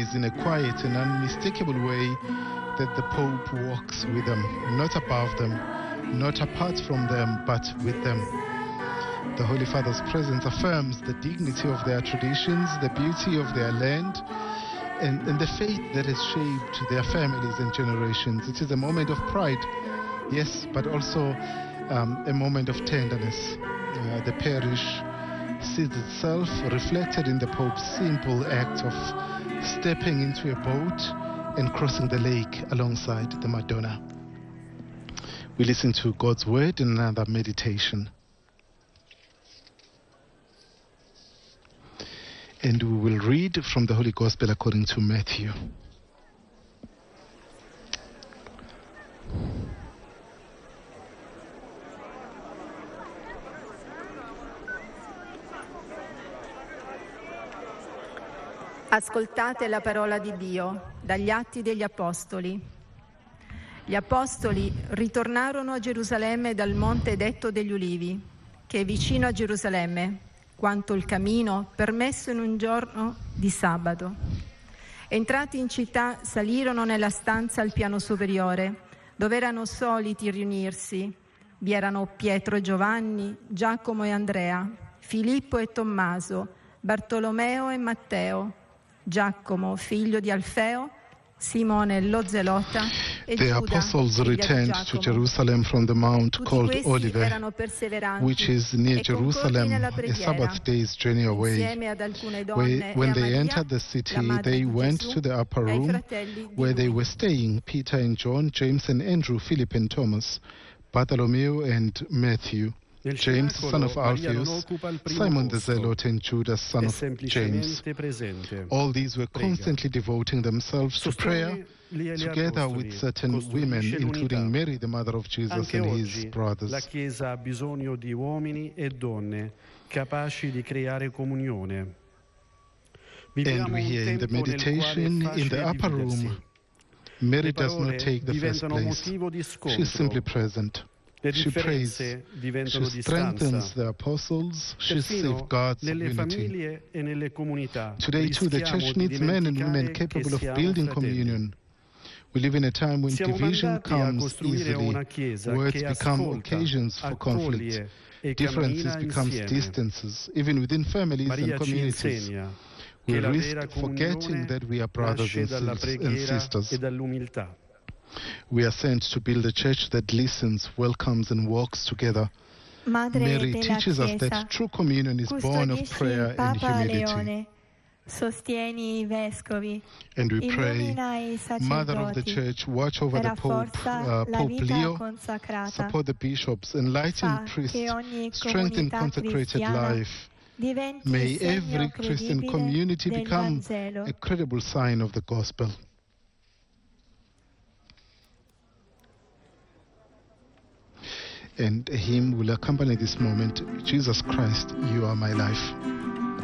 is in a quiet and unmistakable way that the Pope walks with them, not above them, not apart from them, but with them. The Holy Father's presence affirms the dignity of their traditions, the beauty of their land, and the faith that has shaped their families and generations. It is a moment of pride, yes, but also a moment of tenderness. The parish sees itself reflected in the Pope's simple act of stepping into a boat and crossing the lake alongside the Madonna. We listen to God's word in another meditation. And we will read from the Holy Gospel according to Matthew. Ascoltate la parola di Dio dagli Atti degli Apostoli. Gli Apostoli ritornarono a Gerusalemme dal monte detto degli Ulivi, che è vicino a Gerusalemme, quanto il cammino permesso in un giorno di sabato. Entrati in città, salirono nella stanza al piano superiore, dove erano soliti riunirsi. Vi erano Pietro e Giovanni, Giacomo e Andrea, Filippo e Tommaso, Bartolomeo e Matteo, Giacomo, figlio di Alfeo, Simone lo Zelota e The Giuda, apostles figlio di returned to Giacomo. Jerusalem from the mount Tutti called questi Olivet, erano perseveranti which is near e concordi Jerusalem, nella a preghiera. Sabbath day's journey away. Insieme ad alcune donne When e a they Maria, entered the la city, madre they di went Gesù, to the upper e ai room fratelli di where they lui. were staying, Peter and John, James and Andrew, Philip and Thomas, Bartholomew and Matthew, Nel James, son of Maria non Alphaeus, occupa il primo Simon the posto, Zealot, and Judas, son è of James. semplicemente presente. All these were Prega. constantly devoting themselves to prayer, Sostiene gli together apostoli, with certain women, costruisce including l'unità. Mary, the mother of Jesus, Anche and oggi his brothers. la Chiesa ha bisogno di uomini e donne capaci di creare comunione. And Viviamo we un hear in the tempo nel quale è meditation, in the facile upper dividersi. room, Mary Le does parole not take the first diventano place. motivo di She's simply scontro. present. Le She prays. differenze She diventano strengthens distanza. the apostles. She Perfino safeguards nelle unity. famiglie e nelle comunità. Today, too, the rischiamo church di needs men and women dimenticare capable che of siamo building fratelli. communion. We live in a time when Siamo division mandati a comes costruire easily. una chiesa Words che become ascolta, occasions for conflict. accoglie e Differences cammina become insieme. distances, even within families Maria and ci communities. insegna We che la risk vera forgetting comunione that we are brothers nasce dalla and preghiera sisters. e dall'umiltà. We are sent to build a church that listens, welcomes, and walks together. Madre Mary della teaches us Chiesa, that true communion is born of custodisci prayer il and Papa humility. Leone, sostieni i vescovi, And we pray, illumina i Mother of the sacerdoti, Church, watch over the Pope, rafforza la Pope vita Leo, consacrata, support the bishops, enlighten fa priests, che ogni strengthen comunità consecrated cristiana life. diventi May il segno every Christian credibile community del become Vangelo. a credible sign of the gospel. And a hymn will accompany this moment. Jesus Christ, you are my life.